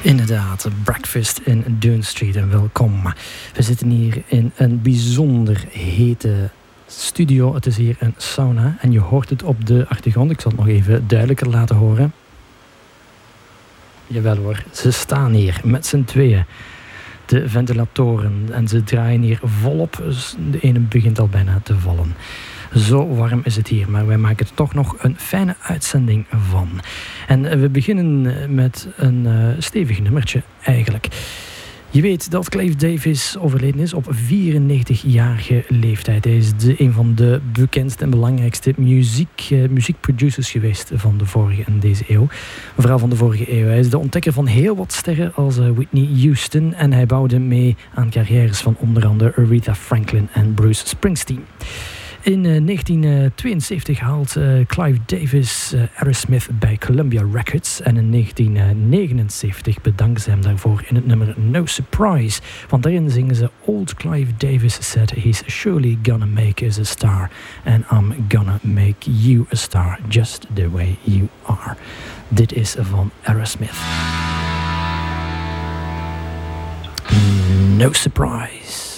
Inderdaad, Breakfast in Dune Street en welkom. We zitten hier in een bijzonder hete studio. Het is hier een sauna en je hoort het op de achtergrond. Ik zal het nog even duidelijker laten horen. Jawel hoor, ze staan hier met z'n tweeën. De ventilatoren en ze draaien hier volop. De ene begint al bijna te vallen. Zo warm is het hier, maar wij maken er toch nog een fijne uitzending van. En we beginnen met een stevig nummertje eigenlijk. Je weet dat Clive Davis overleden is op 94-jarige leeftijd. Hij is een van de bekendste en belangrijkste muziekproducers geweest van de vorige en deze eeuw. Vooral van de vorige eeuw. Hij is de ontdekker van heel wat sterren als Whitney Houston. En hij bouwde mee aan carrières van onder andere Aretha Franklin en Bruce Springsteen. In 1972 haalt Clive Davis Aerosmith bij Columbia Records. En in 1979 bedanken ze hem daarvoor in het nummer No Surprise. Want daarin zingen ze Old Clive Davis said he's surely gonna make us a star. And I'm gonna make you a star just the way you are. Dit is van Aerosmith. No Surprise.